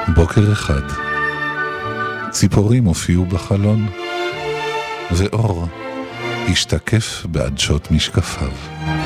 בוקר אחד, ציפורים הופיעו בחלון, ואור השתקף בעדשות משקפיו.